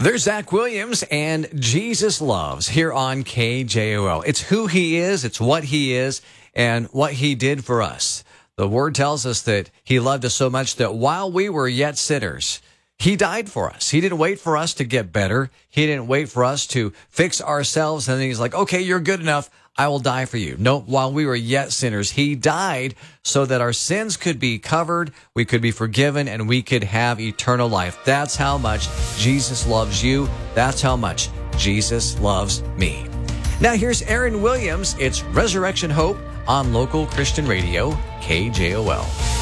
There's Zach Williams and Jesus Loves here on KJOL. It's who he is, it's what he is, and what he did for us. The word tells us that he loved us so much that while we were yet sinners, he died for us. He didn't wait for us to get better. He didn't wait for us to fix ourselves. And then he's like, okay, you're good enough. I will die for you. No, while we were yet sinners, he died so that our sins could be covered, we could be forgiven, and we could have eternal life. That's how much Jesus loves you. That's how much Jesus loves me. Now here's Aaron Williams. It's Resurrection Hope on Local Christian Radio, KJOL.